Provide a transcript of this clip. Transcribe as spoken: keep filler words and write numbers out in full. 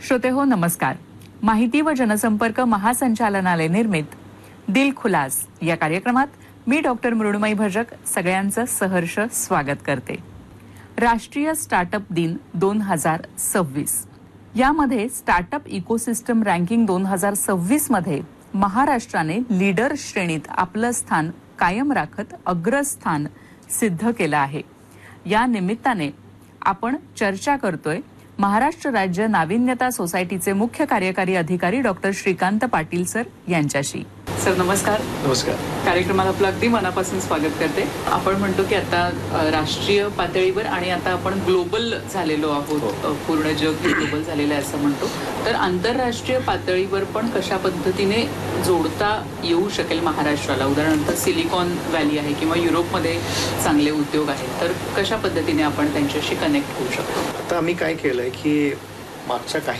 श्रोते हो नमस्कार. माहिती व जनसंपर्क महासंचालनालय निर्मित दिल खुलास या कार्यक्रमात मी डॉक्टर मृण्मयी भजक सगळ्यांचं सहर्ष स्वागत करते. राष्ट्रीय स्टार्टअप दिन दोन हजार सव्वीस यामध्ये स्टार्टअप इकोसिस्टम रँकिंग दोन हजार सव्वीस मध्ये महाराष्ट्राने लीडर श्रेणीत आपलं स्थान कायम राखत अग्रस्थान सिद्ध केलं आहे. या निमित्ताने आपण चर्चा करतोय महाराष्ट्र राज्य नाविन्यता सोसायटीचे मुख्य कार्यकारी अधिकारी डॉक्टर श्रीकांत पाटील सर यांच्याशी. सर नमस्कार. नमस्कार. कार्यक्रमाला आपलं अगदी मनापासून स्वागत करते. आपण म्हणतो की आता राष्ट्रीय पातळीवर आणि आता आपण ग्लोबल झालेलो आहोत, पूर्ण जग हे ग्लोबल झालेलं आहे असं म्हणतो. तर आंतरराष्ट्रीय पातळीवर पण कशा पद्धतीने जोडता येऊ शकेल महाराष्ट्राला? उदाहरणार्थ सिलिकॉन व्हॅली आहे किंवा युरोपमध्ये चांगले उद्योग आहेत, तर कशा पद्धतीने आपण त्यांच्याशी कनेक्ट होऊ शकतो? आता आम्ही काय केलंय की मागच्या काही